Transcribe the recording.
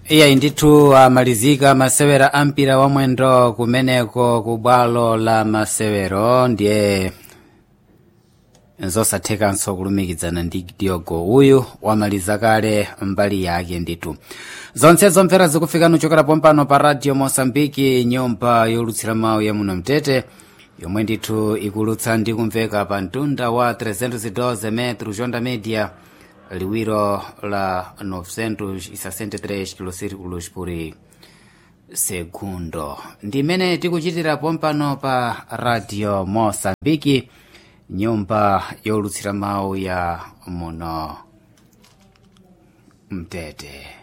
Iya ndithu amalizika masewera ampira wa mwendo kumeneko ku bwalo la masewero ndiye nzosathekanso kulumikizana ndi Diogo uyu wamaliza kale mbali yake ndithu. Zonsezo mvera zikufika kuchokera pompano pa Radio Mosambiki, nyumba yolutsira mawu ya muno Mtete, yomwe ndithu ikulutsa ndi kumveka pa mtunda wa 312 metros jonda media, liwiro la 963 kilocírculos por segundo. Ndimene tikuchitira pompano pa Radio Mosambiki, nyumba yolutsira mawu ya muno Mtete.